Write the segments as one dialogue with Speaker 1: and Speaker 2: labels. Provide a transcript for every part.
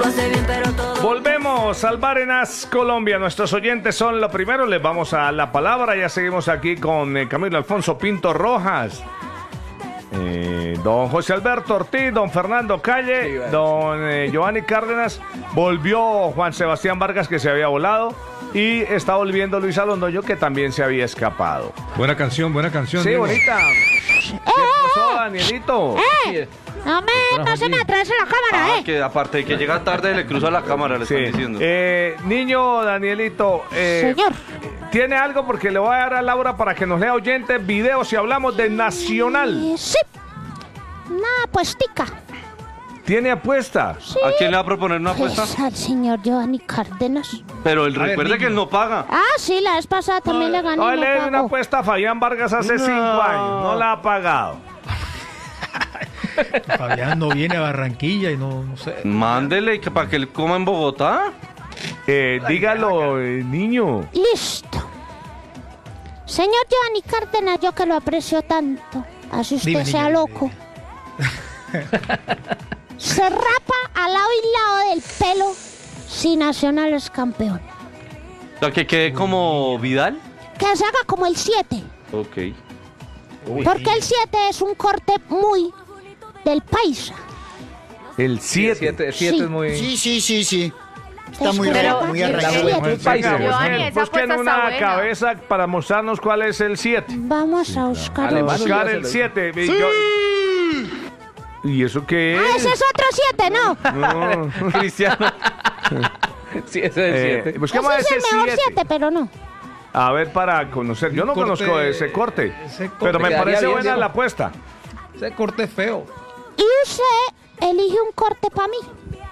Speaker 1: pasé bien, pero todo.
Speaker 2: Volvemos al Barenas, Colombia. Nuestros oyentes son lo primero. Les vamos a la palabra. Ya seguimos aquí con Camilo Alfonso Pinto Rojas, don José Alberto Ortiz, don Fernando Calle, don Giovanni Cárdenas. Volvió Juan Sebastián Vargas, que se había volado. Y está volviendo Luis Alondoño, que también se había escapado.
Speaker 3: Buena canción,
Speaker 2: Sí,
Speaker 3: Diego.
Speaker 2: bonita. ¿Qué pasó, Danielito?
Speaker 4: No se me atrase la cámara,
Speaker 5: Que aparte de que llega tarde, le cruza la cámara, le
Speaker 2: Sí.
Speaker 5: están diciendo.
Speaker 2: Niño Danielito,
Speaker 4: Señor.
Speaker 2: ¿tiene algo? Porque le voy a dar a Laura para que nos lea oyentes, videos y hablamos de Nacional.
Speaker 4: Sí. Una apuestica.
Speaker 2: ¿Tiene apuesta?
Speaker 4: Sí.
Speaker 5: ¿A quién le va a proponer una apuesta?
Speaker 4: Pues al señor Giovanni Cárdenas.
Speaker 5: Pero él
Speaker 3: A ver,
Speaker 5: recuerde
Speaker 3: niño.
Speaker 5: que él no paga.
Speaker 4: Ah, sí, la vez pasada también le gané.
Speaker 2: No,
Speaker 4: y
Speaker 2: le di
Speaker 4: no
Speaker 2: una
Speaker 4: pagó.
Speaker 2: apuesta a Fabián Vargas hace 5 años. No la ha pagado.
Speaker 6: Fabián no viene a Barranquilla y no sé.
Speaker 5: Mándele que para que él coma en Bogotá.
Speaker 2: Dígalo, niño.
Speaker 4: Listo. Señor Giovanni Cárdenas, yo que lo aprecio tanto, así usted
Speaker 6: Dime,
Speaker 4: sea
Speaker 6: niño,
Speaker 4: loco. Se rapa al lado y lado del pelo si Nacional es campeón.
Speaker 5: O sea, que quede como Vidal.
Speaker 4: Que se haga como el 7.
Speaker 5: Ok.
Speaker 4: Porque el 7 es un corte muy del paisa.
Speaker 2: El 7.
Speaker 7: El 7
Speaker 4: Sí.
Speaker 7: es muy...
Speaker 8: Sí. Está muy
Speaker 4: Pero-
Speaker 8: raro, muy
Speaker 4: Pero-
Speaker 8: arraigado.
Speaker 4: Muy
Speaker 7: paisa.
Speaker 9: Giovanni, esa
Speaker 2: Busquen
Speaker 9: apuesta está
Speaker 2: una
Speaker 9: buena.
Speaker 2: cabeza para mostrarnos cuál es el 7.
Speaker 4: Vamos a buscar.
Speaker 7: Alemán.
Speaker 2: Buscar
Speaker 7: ya se
Speaker 2: el
Speaker 7: lo-
Speaker 2: 7. ¿Y eso qué
Speaker 4: Ah,
Speaker 2: es?
Speaker 4: ese es otro 7, ¿no?
Speaker 2: No.
Speaker 5: Cristiano.
Speaker 7: Sí, ese es el 7.
Speaker 2: Busquemos
Speaker 4: Ese es
Speaker 2: ese
Speaker 4: el mejor
Speaker 2: 7.
Speaker 4: 7, pero no.
Speaker 2: A ver, para conocer. Yo no
Speaker 6: Corte-
Speaker 2: conozco ese corte. Pero me
Speaker 7: quedaría
Speaker 2: parece
Speaker 7: bien,
Speaker 2: buena
Speaker 7: Diego.
Speaker 2: la apuesta.
Speaker 6: Ese corte es feo.
Speaker 4: Y usted elige un corte para mí.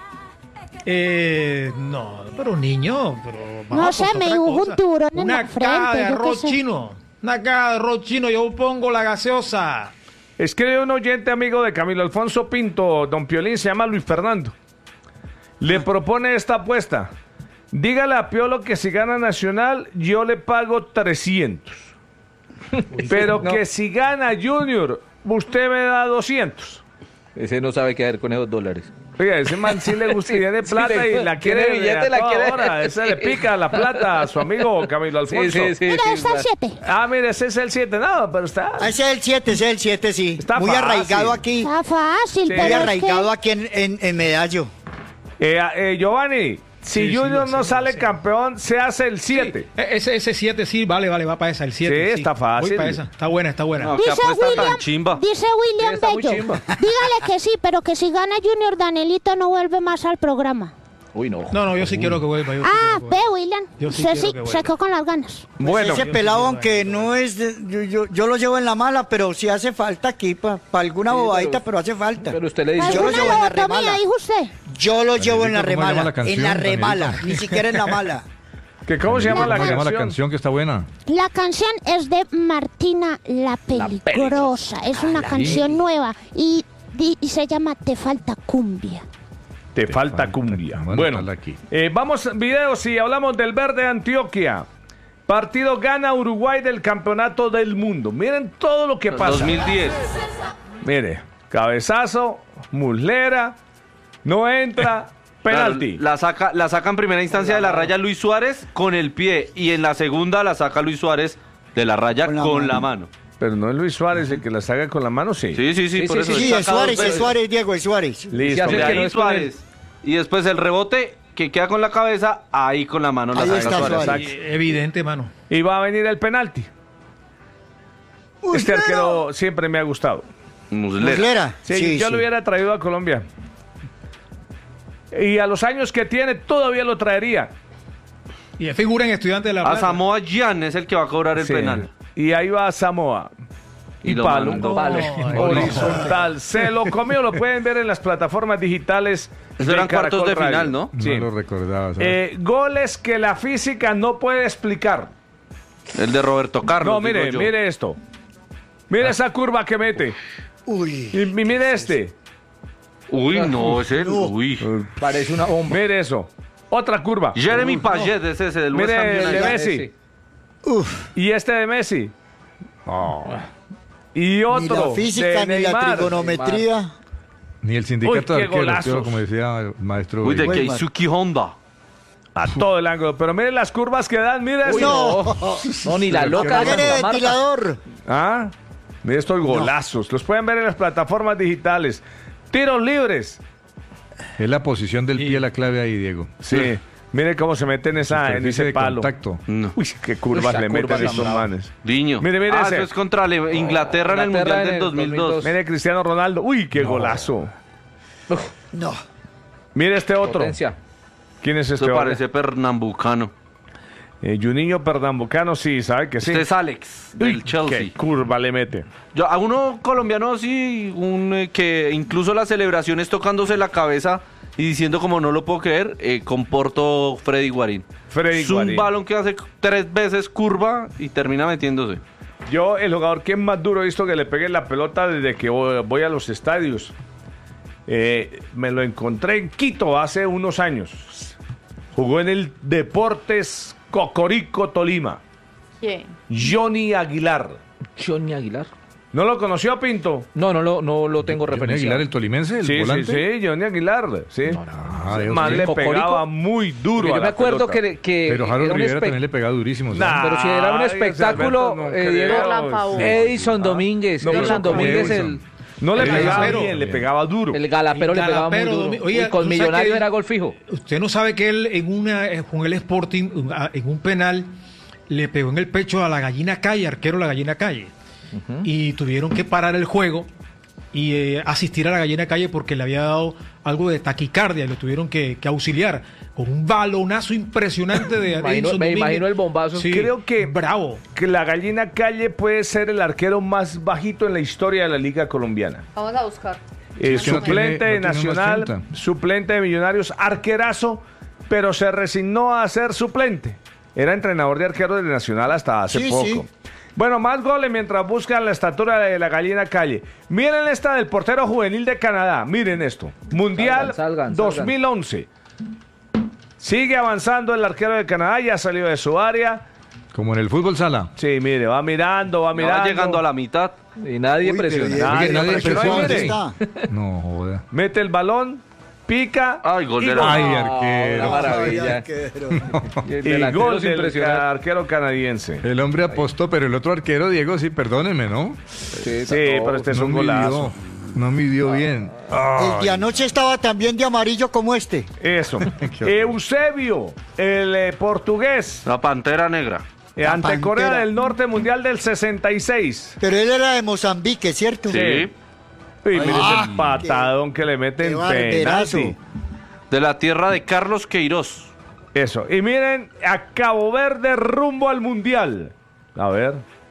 Speaker 6: No, pero niño, pero
Speaker 4: No
Speaker 6: vamos
Speaker 4: sé,
Speaker 6: por
Speaker 4: me
Speaker 6: otra
Speaker 4: dibujo
Speaker 6: cosa.
Speaker 4: un tiburón en
Speaker 6: Una
Speaker 4: la
Speaker 6: caja
Speaker 4: frente,
Speaker 6: de
Speaker 4: yo qué
Speaker 6: arroz
Speaker 4: sé.
Speaker 6: chino. Una caja de arroz chino, yo pongo la gaseosa.
Speaker 2: Escribe un oyente amigo de Camilo Alfonso Pinto, don Piolín, se llama Luis Fernando. Le propone esta apuesta. Dígale a Piolo que si gana Nacional, yo le pago 300. Pero
Speaker 7: no.
Speaker 2: que si gana Junior, usted me da 200.
Speaker 7: Ese no sabe qué hacer con esos dólares.
Speaker 2: Oiga, ese man sí le gusta y tiene plata
Speaker 7: Sí,
Speaker 2: y la quiere
Speaker 7: tiene billete,
Speaker 2: a
Speaker 7: la
Speaker 2: toda
Speaker 7: quiere.
Speaker 2: hora. Ese le pica la plata a su amigo Camilo Alfonso.
Speaker 4: Mira, está el 7.
Speaker 2: Ah, mire, ese es el 7. No, pero está...
Speaker 8: Ese es el 7, sí.
Speaker 2: Está
Speaker 8: Muy
Speaker 2: fácil.
Speaker 8: arraigado aquí.
Speaker 4: Está fácil,
Speaker 2: Sí.
Speaker 4: pero
Speaker 8: Muy
Speaker 4: es
Speaker 8: arraigado
Speaker 4: que...
Speaker 8: aquí en Medallo.
Speaker 2: Giovanni, si
Speaker 6: Sí,
Speaker 2: Junior
Speaker 6: sí,
Speaker 2: no
Speaker 6: sí,
Speaker 2: sale
Speaker 6: sí.
Speaker 2: campeón, se hace el 7.
Speaker 6: Ese 7 sí, vale, va para esa, el 7.
Speaker 2: Sí, está fácil.
Speaker 6: Voy para esa, está buena.
Speaker 5: No, qué
Speaker 4: Dice
Speaker 5: apuesta tan
Speaker 4: William,
Speaker 5: chimba.
Speaker 4: dice William
Speaker 7: Sí, está muy
Speaker 4: Bello.
Speaker 7: chimba.
Speaker 4: Dígale que sí, pero que si gana Junior, Danielito no vuelve más al programa.
Speaker 7: Uy, no.
Speaker 6: No, yo sí quiero que vuelva.
Speaker 4: Ah, ve, William.
Speaker 6: Yo sí
Speaker 4: Se,
Speaker 6: quiero que
Speaker 4: se
Speaker 6: vuelva.
Speaker 4: quedó con las ganas.
Speaker 2: Bueno,
Speaker 8: Ese pelado, aunque no es... yo lo llevo en la mala, pero sí hace falta aquí para alguna
Speaker 7: Sí,
Speaker 8: bobadita, pero hace falta.
Speaker 7: Pero usted le dice...
Speaker 8: Yo lo
Speaker 4: ¿Alguna
Speaker 8: llevo en la
Speaker 4: lobotomía,
Speaker 8: remala.
Speaker 4: dijo usted?
Speaker 8: Yo lo llevo en la
Speaker 3: ¿cómo llama
Speaker 8: remala.
Speaker 3: la canción,
Speaker 8: En la
Speaker 3: Danielito?
Speaker 8: remala, ni siquiera en la mala.
Speaker 2: ¿cómo se llama la
Speaker 3: ¿Cómo se llama la
Speaker 2: canción?
Speaker 3: canción que está buena?
Speaker 4: La canción es de Martina la Peligrosa. Es una canción nueva y se llama Te falta cumbia.
Speaker 2: Te falta cumbia.
Speaker 3: Vamos a
Speaker 2: Bueno,
Speaker 3: anotarla aquí.
Speaker 2: vamos videos y hablamos del Verde Antioquia. Partido gana Uruguay del Campeonato del Mundo. Miren todo lo que pasa.
Speaker 5: 2010.
Speaker 2: Mire, cabezazo, muslera, no entra, penalti.
Speaker 5: Claro, la saca en primera instancia de la raya Luis Suárez con el pie y en la segunda la saca Luis Suárez de la raya con la mano.
Speaker 2: Pero no es Luis Suárez el que la saca con la mano, sí.
Speaker 5: Sí, por eso
Speaker 8: Sí,
Speaker 5: saca
Speaker 8: es
Speaker 5: dos
Speaker 8: Suárez,
Speaker 5: veces.
Speaker 8: es Suárez, Diego, es Suárez.
Speaker 2: Listo.
Speaker 7: hace
Speaker 5: De
Speaker 7: que
Speaker 5: ahí
Speaker 7: no es con él.
Speaker 5: Suárez. Y después el rebote que queda con la cabeza, ahí con la mano la
Speaker 8: Ahí
Speaker 5: saca
Speaker 8: está
Speaker 5: Suárez.
Speaker 8: Suárez.
Speaker 6: Evidente, mano.
Speaker 2: Y va a venir el penalti. Este arquero siempre me ha gustado.
Speaker 5: Muslera.
Speaker 8: Muslera.
Speaker 2: Sí, yo lo hubiera traído a Colombia. Y a los años que tiene, todavía lo traería.
Speaker 6: Y es figura en Estudiante de la
Speaker 5: A
Speaker 6: Plata.
Speaker 5: Samoa Gyan es el que va a cobrar el
Speaker 2: Sí.
Speaker 5: penal.
Speaker 2: Y ahí va Samoa. Y
Speaker 5: lo
Speaker 2: palo.
Speaker 5: mandó.
Speaker 2: Horizontal. Se lo comió, lo pueden ver en las plataformas digitales.
Speaker 5: Eso eran cuartos de
Speaker 2: Caracol
Speaker 5: final,
Speaker 2: Radio.
Speaker 5: ¿no?
Speaker 2: Sí.
Speaker 3: No lo recordaba. ¿sabes?
Speaker 2: Goles que la física no puede explicar.
Speaker 5: El de Roberto Carlos.
Speaker 2: No, mire,
Speaker 5: digo yo.
Speaker 2: mire esto. Mire esa curva que mete.
Speaker 8: Uy.
Speaker 2: Y mire este.
Speaker 5: Uy, no, ese. Uy.
Speaker 7: Parece una bomba.
Speaker 2: Mire eso. Otra curva.
Speaker 5: Jeremy Payet es ese del West
Speaker 2: Mire
Speaker 5: Ham
Speaker 2: el de
Speaker 5: United.
Speaker 2: Messi.
Speaker 8: Uf.
Speaker 2: Y este de Messi. Y
Speaker 8: Ni
Speaker 2: otro
Speaker 8: la física
Speaker 2: de
Speaker 8: ni la
Speaker 2: Neymar.
Speaker 8: trigonometría.
Speaker 3: Ni el sindicato
Speaker 2: Uy,
Speaker 3: de
Speaker 2: qué
Speaker 3: arqueros,
Speaker 2: golazos.
Speaker 3: Piolo, como decía el maestro.
Speaker 5: Uy, de
Speaker 3: Weimar.
Speaker 5: Keisuke Honda.
Speaker 2: A todo el ángulo. Pero miren las curvas que dan, mira
Speaker 7: Uy,
Speaker 2: esto.
Speaker 7: no, ni la loca de
Speaker 8: Apague el
Speaker 7: Santa Marta.
Speaker 8: ventilador.
Speaker 2: ¿Ah? Mira estos golazos. Los pueden ver en las plataformas digitales. Tiros libres.
Speaker 3: Es la posición del pie la clave ahí, Diego.
Speaker 2: Sí. Mire cómo se mete en
Speaker 3: Superficie
Speaker 2: ese
Speaker 3: de
Speaker 2: palo.
Speaker 3: contacto.
Speaker 5: No.
Speaker 2: Uy, qué curvas
Speaker 7: Esa
Speaker 2: le
Speaker 7: curva
Speaker 2: meten
Speaker 7: tan
Speaker 2: estos
Speaker 7: brava.
Speaker 2: manes.
Speaker 5: Diño.
Speaker 2: Mire
Speaker 5: Ah,
Speaker 2: ese.
Speaker 5: eso es contra Inglaterra en el
Speaker 7: Inglaterra
Speaker 5: Mundial
Speaker 7: en
Speaker 5: del
Speaker 7: el
Speaker 5: 2002.
Speaker 2: Mire Cristiano Ronaldo. Uy, qué golazo.
Speaker 8: No.
Speaker 2: Mire este otro.
Speaker 7: Potencia.
Speaker 2: ¿Quién es este
Speaker 5: Esto
Speaker 2: otro?
Speaker 5: parece pernambucano.
Speaker 2: Juninho Pernambucano, sí, ¿sabe que sí?
Speaker 5: Este es Alex, del
Speaker 2: Uy,
Speaker 5: Chelsea.
Speaker 2: qué curva le mete.
Speaker 5: Yo, a uno colombiano así, que incluso las celebraciones tocándose la cabeza y diciendo como no lo puedo creer, comporto Freddy Guarín.
Speaker 2: Freddy
Speaker 5: Es un
Speaker 2: Guarín.
Speaker 5: balón que hace 3 veces curva y termina metiéndose.
Speaker 2: Yo, el jugador que más duro he visto que le pegue la pelota desde que voy a los estadios. Me lo encontré en Quito hace unos años. Jugó en el Deportes Cocorico Tolima.
Speaker 1: ¿Quién?
Speaker 2: Johnny Aguilar.
Speaker 7: Johnny Aguilar.
Speaker 2: ¿No lo conoció, Pinto?
Speaker 7: No lo tengo
Speaker 3: Johnny
Speaker 7: referencia.
Speaker 3: Aguilar, el tolimense, el
Speaker 2: Sí,
Speaker 3: volante.
Speaker 2: sí, Johnny Aguilar. Sí.
Speaker 3: Ah,
Speaker 2: Ese
Speaker 3: Dios
Speaker 2: man
Speaker 3: mío.
Speaker 2: le
Speaker 7: ¿Cocorico?
Speaker 2: pegaba muy duro
Speaker 7: Porque
Speaker 2: a
Speaker 7: yo me
Speaker 2: la
Speaker 7: acuerdo
Speaker 2: pelota.
Speaker 7: que
Speaker 3: Pero Harold
Speaker 7: era un
Speaker 3: Rivera
Speaker 7: espe-
Speaker 3: también le pegaba durísimo. ¿sabes?
Speaker 2: Nah,
Speaker 7: Pero si era un
Speaker 2: ay,
Speaker 7: espectáculo,
Speaker 2: Alberto, no
Speaker 7: Diego,
Speaker 2: creo,
Speaker 1: Orlán Pavón.
Speaker 7: Edison Domínguez.
Speaker 2: No,
Speaker 7: Edison
Speaker 2: pero
Speaker 7: Domínguez,
Speaker 3: Edison.
Speaker 2: No le
Speaker 6: El
Speaker 2: pegaba
Speaker 6: galapero.
Speaker 2: bien, le pegaba duro.
Speaker 7: el galapero le pegaba muy
Speaker 6: Galapero,
Speaker 7: duro.
Speaker 6: oiga,
Speaker 7: Uy, con
Speaker 6: ¿tú sabes
Speaker 7: Millonario
Speaker 6: que-
Speaker 7: era gol fijo.
Speaker 6: Usted no sabe que él con el Sporting, en un penal, le pegó en el pecho a la Gallina Calle, arquero de la Gallina Calle. Y tuvieron que parar el juego y asistir a la Gallina Calle porque le había dado algo de taquicardia y lo tuvieron que auxiliar con un balonazo impresionante de
Speaker 7: Me
Speaker 6: Edison Domínguez.
Speaker 7: imagino el bombazo.
Speaker 6: Sí,
Speaker 2: Creo que-
Speaker 6: bravo.
Speaker 2: Que la Gallina Calle puede ser el arquero más bajito en la historia de la Liga colombiana.
Speaker 1: Vamos a buscar.
Speaker 3: Es que no
Speaker 2: Suplente
Speaker 3: tiene-
Speaker 2: de
Speaker 3: no tiene
Speaker 2: Nacional,
Speaker 3: 1,80.
Speaker 2: suplente de Millonarios, arquerazo, pero se resignó a ser suplente. Era entrenador de arqueros de Nacional hasta hace
Speaker 8: Sí,
Speaker 2: poco.
Speaker 8: sí.
Speaker 2: Bueno, más goles mientras buscan la estatura de la Gallina Calle. Miren esta del portero juvenil de Canadá. Miren esto. Mundial
Speaker 7: Salgan.
Speaker 2: 2011. Sigue avanzando el arquero de Canadá, ya salió de su área.
Speaker 3: Como en el fútbol sala.
Speaker 2: Sí, mire, va mirando, va mirando.
Speaker 5: Va llegando a la mitad.
Speaker 7: Y nadie
Speaker 8: Uy,
Speaker 7: presiona.
Speaker 8: pero
Speaker 2: Nadie
Speaker 3: Nadie
Speaker 2: presionó,
Speaker 3: presionó,
Speaker 2: mire.
Speaker 8: ¿Dónde está?
Speaker 3: No, joda.
Speaker 2: Mete el balón, pica.
Speaker 5: Ay, gol
Speaker 2: y
Speaker 5: de la-
Speaker 3: Ay,
Speaker 7: Una
Speaker 3: arquero.
Speaker 7: maravilla.
Speaker 8: arquero.
Speaker 7: Y el
Speaker 2: Y
Speaker 7: delantero
Speaker 2: gol
Speaker 7: es
Speaker 2: del
Speaker 7: impresionante.
Speaker 2: arquero canadiense.
Speaker 3: El hombre apostó, pero el otro arquero, Diego, sí, perdóneme, ¿no?
Speaker 2: Sí, pero este es un golazo.
Speaker 3: No midió bien.
Speaker 8: El de anoche estaba también de amarillo como este.
Speaker 2: Eso. Eusebio, el portugués,
Speaker 5: La Pantera Negra.
Speaker 2: ante
Speaker 8: Pantera.
Speaker 2: Corea del Norte, Mundial del 66.
Speaker 8: Pero él era de Mozambique, ¿cierto?
Speaker 5: Sí.
Speaker 2: Uy, mire
Speaker 8: Ah,
Speaker 2: ese patadón que le meten
Speaker 8: qué barberazo.
Speaker 2: penalti.
Speaker 5: De la tierra de Carlos Queiroz.
Speaker 2: Eso. Y miren, a Cabo Verde rumbo al Mundial. A ver.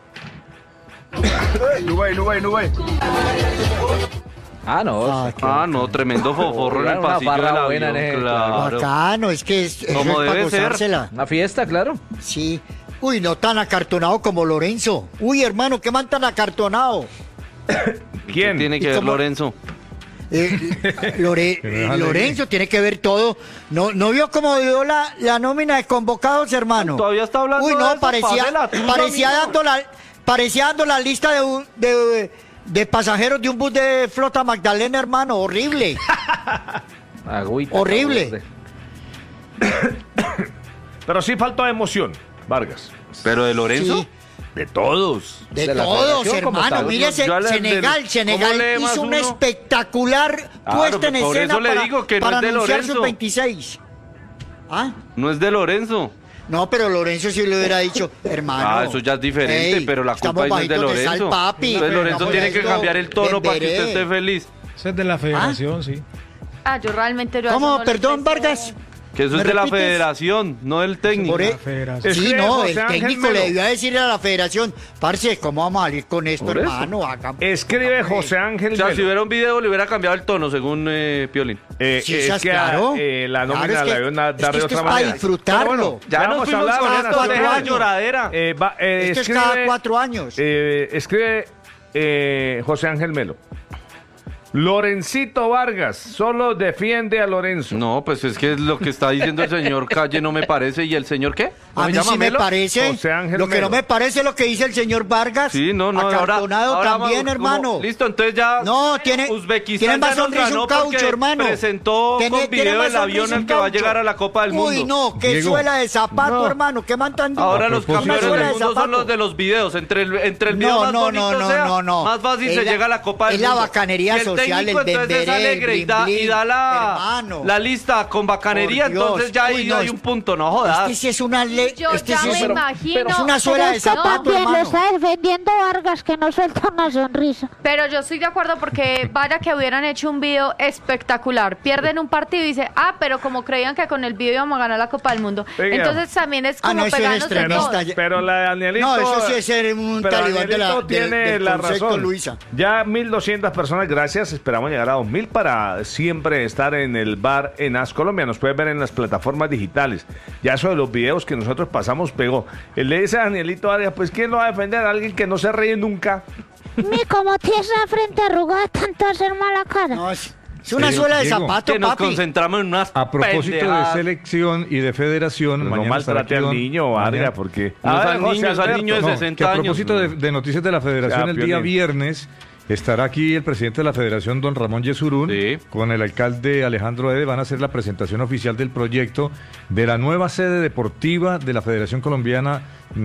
Speaker 7: Ah, no.
Speaker 8: Ah, qué
Speaker 5: Ah, no, tremendo foforro en el
Speaker 7: Una
Speaker 5: pasillo
Speaker 7: farra
Speaker 5: del
Speaker 7: buena
Speaker 5: avión.
Speaker 7: en ese,
Speaker 5: Claro.
Speaker 8: bacano, es que eso
Speaker 5: Como
Speaker 8: es para
Speaker 5: debe ser.
Speaker 8: gozársela.
Speaker 7: Una fiesta, claro.
Speaker 8: Sí. Uy, no tan acartonado como Lorenzo. Uy, hermano, qué man tan acartonado.
Speaker 2: ¿Quién?
Speaker 5: Tiene que
Speaker 8: ¿Y
Speaker 5: ver
Speaker 8: cómo?
Speaker 5: Lorenzo.
Speaker 8: Lorenzo tiene que ver todo. ¿No vio cómo dio la nómina de convocados, hermano?
Speaker 5: Todavía está hablando
Speaker 8: Uy,
Speaker 5: de
Speaker 8: no,
Speaker 5: eso, pásela, tú, amigo.
Speaker 8: parecía dando la lista de pasajeros de un bus de Flota Magdalena, hermano. Horrible.
Speaker 7: Agüita,
Speaker 8: Horrible.
Speaker 7: verde.
Speaker 2: Pero sí faltó emoción, Vargas.
Speaker 5: Pero de Lorenzo.
Speaker 8: Sí.
Speaker 2: De todos.
Speaker 8: De
Speaker 7: De la
Speaker 8: todos,
Speaker 7: federación como
Speaker 8: hermano.
Speaker 7: tal.
Speaker 8: Mire,
Speaker 5: Yo le-
Speaker 8: Senegal
Speaker 5: ¿cómo lee más
Speaker 8: hizo una
Speaker 5: uno?
Speaker 8: espectacular puesta en
Speaker 5: pues por
Speaker 8: escena
Speaker 5: eso le
Speaker 8: para,
Speaker 5: digo que no
Speaker 8: para
Speaker 5: es de
Speaker 8: anunciar
Speaker 5: Lorenzo.
Speaker 8: sus 26. ¿Ah?
Speaker 5: No es de Lorenzo.
Speaker 8: No, pero Lorenzo sí le hubiera dicho, hermano.
Speaker 5: Ah, eso ya es diferente,
Speaker 8: ey,
Speaker 5: pero la
Speaker 8: estamos
Speaker 5: culpa ahí no es de
Speaker 8: bajitos sal,
Speaker 5: Lorenzo.
Speaker 8: papi.
Speaker 5: Entonces Lorenzo
Speaker 8: Estamos
Speaker 5: tiene que
Speaker 8: esto,
Speaker 5: cambiar el tono para que usted
Speaker 8: veré.
Speaker 5: esté feliz.
Speaker 6: Ese es de la federación, sí.
Speaker 1: Ah, yo realmente... yo a
Speaker 8: ¿Cómo?
Speaker 1: eso no le
Speaker 8: Perdón,
Speaker 1: presto-
Speaker 8: Vargas.
Speaker 5: Que eso
Speaker 8: ¿Me
Speaker 5: es de la
Speaker 8: repites?
Speaker 5: federación, no del técnico.
Speaker 8: Por e-
Speaker 6: La federación.
Speaker 8: Sí,
Speaker 2: Escribe
Speaker 8: no,
Speaker 2: José
Speaker 8: el
Speaker 2: Ángel
Speaker 8: técnico
Speaker 2: Melo.
Speaker 8: le debió decir a la federación, parce, ¿cómo vamos a salir con esto,
Speaker 5: Por eso.
Speaker 8: hermano? Hagan-
Speaker 2: Escribe José Ángel
Speaker 5: O sea,
Speaker 2: Melo.
Speaker 5: si hubiera un video le hubiera cambiado el tono según Piolín.
Speaker 8: Sí,
Speaker 2: es
Speaker 8: esas,
Speaker 2: que
Speaker 8: claro.
Speaker 2: La nómina
Speaker 8: Claro, es que-
Speaker 2: la deben dar
Speaker 8: es
Speaker 2: de
Speaker 8: que esto
Speaker 2: otra
Speaker 8: es para
Speaker 2: manera.
Speaker 8: disfrutarlo.
Speaker 2: Pero bueno,
Speaker 5: Ya
Speaker 2: vamos
Speaker 5: nos
Speaker 2: a
Speaker 5: fuimos
Speaker 2: hablar
Speaker 5: con
Speaker 2: de
Speaker 5: esta
Speaker 2: Nacional.
Speaker 5: oreja
Speaker 8: años.
Speaker 5: lloradera.
Speaker 8: Esto es cada 4 años.
Speaker 2: Escribe José Ángel Melo. Lorencito Vargas solo defiende a Lorenzo.
Speaker 5: No, pues es que lo que está diciendo el señor Calle no me parece. ¿Y el señor qué?
Speaker 8: A mí sí me parece.
Speaker 2: José Ángel
Speaker 8: Lo que
Speaker 2: Melo.
Speaker 8: no me parece es lo que dice el señor Vargas.
Speaker 5: Sí, no,
Speaker 8: Acartonado
Speaker 5: ahora
Speaker 8: también,
Speaker 5: como-
Speaker 8: hermano.
Speaker 5: Listo, entonces ya.
Speaker 8: No, tiene
Speaker 5: Uzbekistán
Speaker 8: más
Speaker 5: ya nos
Speaker 8: sonrisa
Speaker 5: ganó
Speaker 8: un caucho,
Speaker 5: porque
Speaker 8: hermano.
Speaker 5: presentó con video
Speaker 8: más
Speaker 5: el avión
Speaker 8: sonrisa
Speaker 5: en
Speaker 8: un
Speaker 5: que va a
Speaker 8: caucho.
Speaker 5: llegar a la Copa del Mundo.
Speaker 8: Uy, no, qué
Speaker 3: Diego.
Speaker 8: suela de zapato,
Speaker 2: No.
Speaker 8: hermano. ¿Qué man tan
Speaker 5: Ahora los
Speaker 3: propósito
Speaker 5: campeones
Speaker 3: de-
Speaker 5: del mundo son los de los videos. Entre el video más bonito sea, más fácil se llega a la Copa del
Speaker 8: Es la
Speaker 5: Mundo.
Speaker 8: bacanería
Speaker 5: Y el
Speaker 8: social,
Speaker 5: técnico,
Speaker 8: el
Speaker 5: entonces es
Speaker 8: bemberé,
Speaker 5: alegre y da
Speaker 8: hermano.
Speaker 5: la lista con bacanería,
Speaker 8: Por Dios.
Speaker 5: entonces ya
Speaker 8: Uy,
Speaker 5: ahí
Speaker 8: no,
Speaker 5: hay un punto, no jodas.
Speaker 8: Este sí es una ley.
Speaker 1: Yo
Speaker 8: Este
Speaker 1: ya
Speaker 8: sí
Speaker 1: me
Speaker 8: es
Speaker 1: imagino.
Speaker 8: es una suela de
Speaker 4: Pero es que
Speaker 8: zapato,
Speaker 4: también lo
Speaker 8: hermano.
Speaker 4: está defendiendo Vargas, que no suelta una sonrisa.
Speaker 1: Pero yo estoy de acuerdo porque vaya que hubieran hecho un video espectacular. Pierden un partido y dice, pero como creían que con el video íbamos a ganar la Copa del Mundo.
Speaker 2: Oiga.
Speaker 1: Entonces también es como
Speaker 8: no, eso es
Speaker 1: pegarnos de todo.
Speaker 8: extremista.
Speaker 2: Pero la de Danielito...
Speaker 8: No, eso sí es ser un
Speaker 2: pero
Speaker 8: talibán de la,
Speaker 2: Danielito tiene
Speaker 8: del
Speaker 2: la
Speaker 8: concepto,
Speaker 2: razón.
Speaker 8: Luisa.
Speaker 2: Ya 1.200 personas, gracias. Esperamos llegar a 2.000 para siempre estar en el bar en As Colombia. Nos puedes ver en las plataformas digitales. Ya eso de los videos que nosotros pasamos pegó. Él le dice a Danielito Arias, pues ¿quién lo va a defender? Alguien que no se ríe nunca.
Speaker 4: Ni como tienes la frente arrugada, tanto hacer mala cara.
Speaker 8: No, es una
Speaker 3: Diego,
Speaker 8: suela de
Speaker 3: Diego,
Speaker 8: zapato,
Speaker 5: Que nos
Speaker 8: papi.
Speaker 5: concentramos en unas
Speaker 3: A propósito
Speaker 5: pendejadas.
Speaker 3: de selección y de federación,
Speaker 2: No
Speaker 3: mañana estará
Speaker 2: maltrate
Speaker 3: aquí
Speaker 2: al
Speaker 3: don-
Speaker 2: niño, Vargas,
Speaker 3: mañana-
Speaker 2: porque...
Speaker 5: No es
Speaker 2: A ver,
Speaker 5: al
Speaker 2: José
Speaker 5: niño, es al
Speaker 2: Alberto.
Speaker 5: niño de
Speaker 3: No,
Speaker 5: 60
Speaker 3: que a
Speaker 5: años.
Speaker 3: propósito de noticias de la federación,
Speaker 2: Ya,
Speaker 3: el día
Speaker 2: Piolín.
Speaker 3: viernes estará aquí el presidente de la federación, don Ramón Yesurún,
Speaker 5: Sí.
Speaker 3: con el alcalde Alejandro Ede. Van a hacer la presentación oficial del proyecto de la nueva sede deportiva de la Federación Colombiana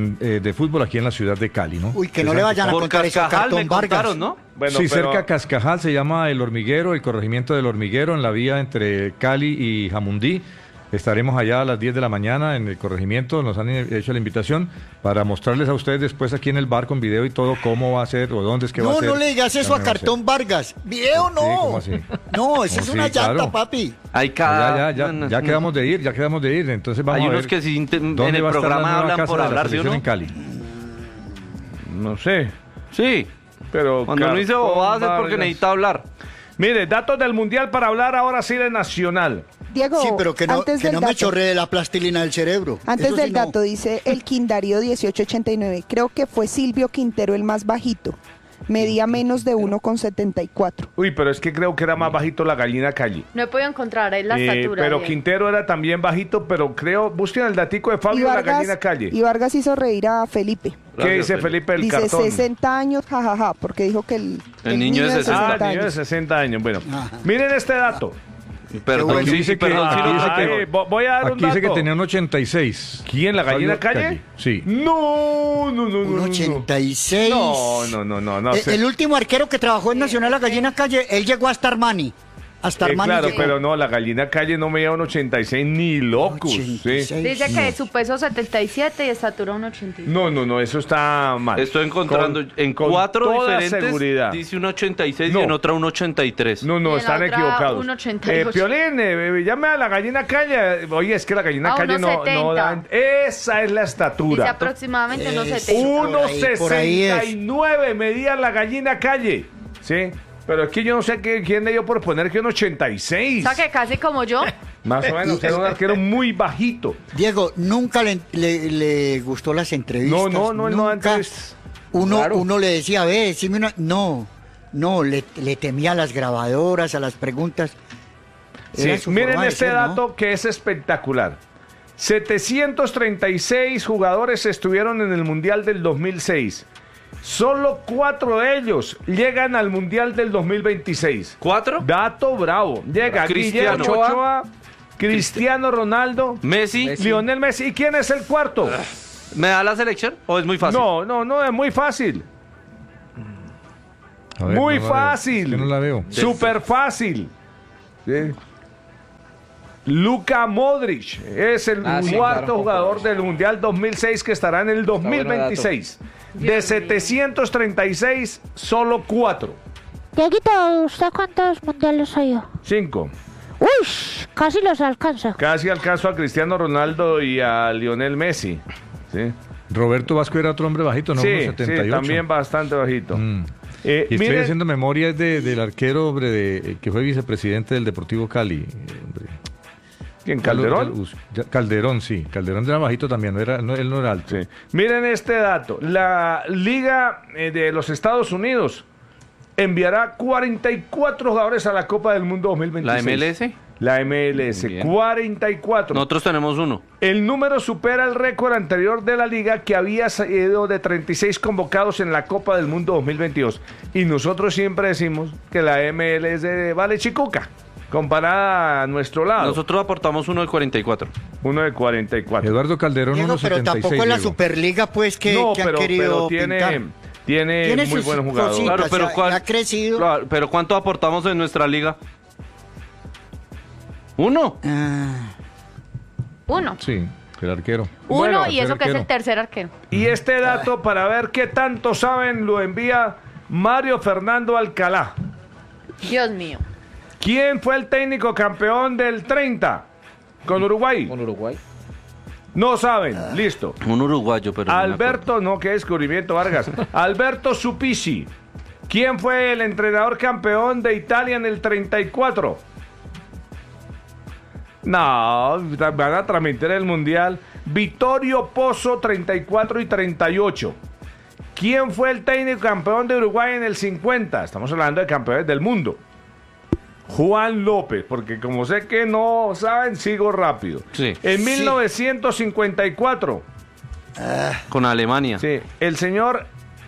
Speaker 3: de Fútbol aquí en la ciudad de Cali, ¿no?
Speaker 8: Uy, que no le vayan a
Speaker 5: Por
Speaker 8: contar eso a
Speaker 5: Cascajal me
Speaker 8: Cartón Vargas.
Speaker 5: contaron, ¿no?
Speaker 2: Bueno,
Speaker 3: sí,
Speaker 2: pero-
Speaker 3: cerca a Cascajal, se llama El Hormiguero, el corregimiento del Hormiguero, en la vía entre Cali y Jamundí. Estaremos allá a las 10 de la mañana en el corregimiento, nos han hecho la invitación para mostrarles a ustedes después aquí en el bar con video y todo cómo va a ser o dónde es que va a
Speaker 8: No,
Speaker 3: ser.
Speaker 8: no le digas eso
Speaker 3: la
Speaker 8: a
Speaker 3: nueva
Speaker 8: Cartón
Speaker 3: sede.
Speaker 8: Vargas. Video no.
Speaker 3: ¿cómo así?
Speaker 8: No, eso
Speaker 3: No,
Speaker 8: es
Speaker 3: sí,
Speaker 8: una llanta,
Speaker 3: claro.
Speaker 8: papi.
Speaker 5: Hay cada...
Speaker 3: Ya quedamos de ir, entonces vamos
Speaker 5: Hay
Speaker 3: a ver
Speaker 5: unos que sí, en
Speaker 3: dónde
Speaker 5: el
Speaker 3: va a estar la
Speaker 5: programa
Speaker 3: nueva
Speaker 5: hablan
Speaker 3: casa
Speaker 5: por
Speaker 3: de la
Speaker 5: hablar, ¿sí o
Speaker 3: selección
Speaker 5: no?
Speaker 3: en Cali.
Speaker 2: No sé,
Speaker 5: Sí,
Speaker 2: pero...
Speaker 5: cuando uno dice
Speaker 2: Cartón
Speaker 5: bobadas es porque
Speaker 2: Vargas.
Speaker 5: necesita hablar.
Speaker 2: Mire, datos del Mundial para hablar ahora sí de Nacional.
Speaker 9: Diego,
Speaker 8: Sí, pero que no,
Speaker 9: antes
Speaker 8: que
Speaker 9: del
Speaker 8: no me
Speaker 9: dato,
Speaker 8: chorree la plastilina del cerebro.
Speaker 9: antes
Speaker 8: Eso sí
Speaker 9: del
Speaker 8: no.
Speaker 9: dato, dice el Quindario 1889. Creo que fue Silvio Quintero el más bajito. Medía menos de 1,74.
Speaker 2: Uy, pero es que creo que era más bajito la gallina Calle.
Speaker 1: No he podido encontrar ahí la estatura.
Speaker 2: Pero
Speaker 1: bien.
Speaker 2: Quintero era también bajito, pero creo, busquen el datico de Fabio la gallina Calle.
Speaker 9: y Vargas hizo reír a Felipe.
Speaker 2: ¿Qué
Speaker 5: Gracias,
Speaker 2: dice Felipe el
Speaker 9: Dice
Speaker 2: cartón?
Speaker 9: 60 años, jajaja, porque dijo que el
Speaker 5: niño de 60
Speaker 2: Ah, niño de
Speaker 9: años.
Speaker 2: 60 años. Bueno,
Speaker 8: Ajá.
Speaker 2: miren este dato.
Speaker 5: Perdón,
Speaker 8: bueno.
Speaker 3: Aquí
Speaker 5: sí,
Speaker 3: dice que-
Speaker 5: perdón, sí
Speaker 3: aquí
Speaker 5: lo
Speaker 3: dice que-
Speaker 5: tengo.
Speaker 2: Voy a dar un
Speaker 3: Aquí dice que
Speaker 2: dato.
Speaker 3: tenía un 86.
Speaker 2: ¿Quién, la gallina
Speaker 3: Fabio
Speaker 2: Calle?
Speaker 3: Sí.
Speaker 2: No.
Speaker 8: Un 86.
Speaker 2: No.
Speaker 8: El último arquero que trabajó en Nacional, la gallina Calle, él llegó hasta Armani. Hasta Armani
Speaker 2: claro,
Speaker 8: llegó.
Speaker 2: pero no, la gallina Calle no me lleva un 86 ni locos. ¿sí?
Speaker 8: 86.
Speaker 1: Dice que su peso 77 y estatura 1,82.
Speaker 2: No, eso está mal.
Speaker 5: Estoy encontrando en
Speaker 2: con
Speaker 5: 4
Speaker 2: toda
Speaker 5: diferentes.
Speaker 2: seguridad.
Speaker 5: Dice un 86
Speaker 2: No.
Speaker 5: y en otra un 83.
Speaker 2: No,
Speaker 1: Y en la
Speaker 2: están
Speaker 1: otra,
Speaker 2: equivocados.
Speaker 1: 1,88.
Speaker 2: Piolín, llame a la gallina Calle. Oye, es que la gallina
Speaker 1: Ah,
Speaker 2: Calle no
Speaker 1: 1,70.
Speaker 2: da. Esa es la
Speaker 1: Dice
Speaker 2: estatura.
Speaker 1: aproximadamente unos
Speaker 8: Es
Speaker 1: 70.
Speaker 8: por ahí es.
Speaker 2: 1,69 medía la gallina Calle. ¿Sí? Pero es que yo no sé quién le dio por poner que un 86.
Speaker 1: O sea que casi como yo.
Speaker 2: Más o menos, era un arquero muy bajito.
Speaker 8: Diego, nunca le gustó las entrevistas.
Speaker 2: No, él no da
Speaker 8: nunca.
Speaker 2: entrevistas.
Speaker 8: Uno le decía, ve, decime una. No, le temía a las grabadoras, a las preguntas. Era
Speaker 2: Sí,
Speaker 8: su
Speaker 2: miren
Speaker 8: forma de
Speaker 2: este
Speaker 8: ser, ¿no?
Speaker 2: dato que es espectacular. 736 jugadores estuvieron en el Mundial del 2006. Solo 4 de ellos llegan al Mundial del 2026.
Speaker 5: ¿4?
Speaker 2: Dato bravo. Llega
Speaker 5: Cristiano.
Speaker 2: Guillermo Ochoa, Cristiano Ronaldo,
Speaker 5: Messi.
Speaker 2: Lionel Messi. ¿Y quién es el cuarto?
Speaker 5: ¿Me da la selección o es muy fácil?
Speaker 2: No, es muy fácil.
Speaker 3: A ver,
Speaker 2: Muy
Speaker 3: no la veo.
Speaker 2: fácil.
Speaker 3: Yo no la veo.
Speaker 2: Súper fácil. Sí. Luka Modric es el
Speaker 7: Sí,
Speaker 2: cuarto
Speaker 7: claro.
Speaker 2: jugador del Mundial 2006 que estará en el 2026. De 736, solo 4.
Speaker 4: Dieguito, ¿usted cuántos mundiales ha ido?
Speaker 2: 5.
Speaker 4: Uy, casi los alcanza.
Speaker 2: Casi alcanzo a Cristiano Ronaldo y a Lionel Messi. Sí,
Speaker 3: Roberto Vasco era otro hombre bajito, ¿no?
Speaker 2: sí,
Speaker 3: Unos 78.
Speaker 2: también bastante bajito.
Speaker 3: Mm. Y estoy
Speaker 2: miren-
Speaker 3: haciendo memoria del arquero hombre, que fue vicepresidente del Deportivo Cali. Hombre.
Speaker 2: ¿Quién, Calderón?
Speaker 3: Calderón, sí. Calderón era bajito también, él no era alto.
Speaker 2: Sí. Miren este dato. La Liga de los Estados Unidos enviará 44 jugadores a la Copa del Mundo 2026.
Speaker 5: ¿La MLS?
Speaker 2: La MLS,
Speaker 5: Bien.
Speaker 2: 44.
Speaker 5: Nosotros tenemos uno.
Speaker 2: El número supera el récord anterior de la liga que había sido de 36 convocados en la Copa del Mundo 2022. Y nosotros siempre decimos que la MLS vale chicuca, comparada a nuestro lado.
Speaker 5: Nosotros aportamos uno de 44.
Speaker 2: Uno de 44.
Speaker 3: Eduardo Calderón,
Speaker 8: Diego, pero
Speaker 3: 1.76.
Speaker 8: tampoco es la
Speaker 3: Diego.
Speaker 8: Superliga, pues, que
Speaker 2: No,
Speaker 8: han
Speaker 2: pero
Speaker 8: querido
Speaker 2: tiene
Speaker 8: pintar.
Speaker 2: muy
Speaker 8: sus
Speaker 2: buenos jugadores.
Speaker 8: cositas,
Speaker 5: Claro, pero
Speaker 8: ya-
Speaker 5: ¿cuál-
Speaker 8: ya ha crecido.
Speaker 5: Claro, pero ¿cuánto aportamos en nuestra liga? ¿Uno?
Speaker 8: Ah,
Speaker 1: Uno.
Speaker 3: Sí, el arquero.
Speaker 1: Uno
Speaker 2: Bueno,
Speaker 1: y eso que es
Speaker 3: arquero.
Speaker 1: el tercer arquero.
Speaker 2: Y este dato, para ver qué tanto saben, lo envía Mario Fernando Alcalá.
Speaker 1: Dios mío.
Speaker 2: ¿Quién fue el técnico campeón del 30 con Uruguay?
Speaker 7: Con Uruguay.
Speaker 2: No saben, listo.
Speaker 5: Un uruguayo, pero no me
Speaker 2: Alberto, no, qué descubrimiento, Vargas. Alberto Supisi. ¿Quién fue el entrenador campeón de Italia en el 34? No, van a transmitir el Mundial. Vittorio Pozzo, 34 y 38. ¿Quién fue el técnico campeón de Uruguay en el 50? Estamos hablando de campeones del mundo. Juan López, porque como sé que no saben, sigo rápido.
Speaker 5: Sí.
Speaker 2: En
Speaker 8: Sí.
Speaker 2: 1954,
Speaker 5: Con Alemania.
Speaker 2: sí, el señor